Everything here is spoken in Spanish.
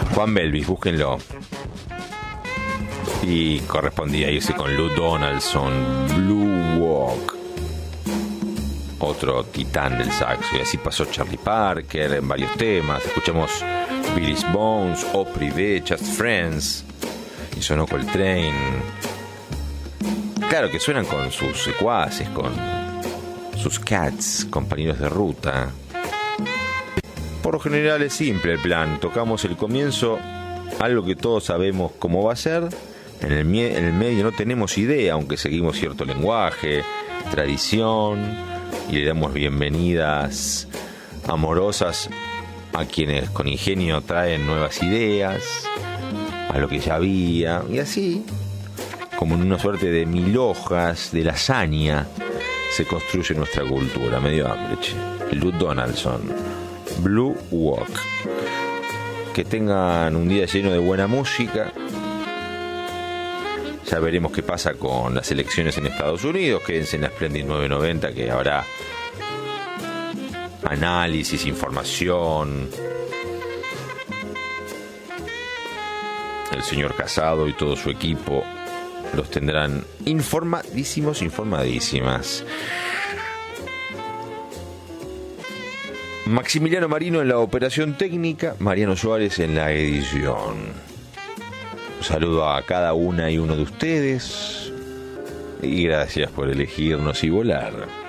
Juan Belvis, búsquenlo. Y correspondía irse con Lou Donaldson, Blue Walk, otro titán del saxo. Y así pasó Charlie Parker en varios temas. Escuchamos Billy's Bones, O Privé, Just Friends, y sonó Coltrane. Claro que suenan con sus secuaces, con sus cats, compañeros de ruta. Por lo general es simple el plan. Tocamos el comienzo, algo que todos sabemos cómo va a ser. En el medio no tenemos idea, aunque seguimos cierto lenguaje, tradición, y le damos bienvenidas amorosas a quienes con ingenio traen nuevas ideas, a lo que ya había, y así, como en una suerte de 1000 hojas de lasaña, se construye nuestra cultura. Medio hambre, che. Lou Donaldson, Blue Walk. Que tengan un día lleno de buena música. Ya veremos qué pasa con las elecciones en Estados Unidos. Quédense en la Splendid 990, que habrá análisis, información. El señor Casado y todo su equipo los tendrán informadísimas. Maximiliano Marino en la operación técnica, Mariano Suárez en la edición. Un saludo a cada una y uno de ustedes y gracias por elegirnos y volar.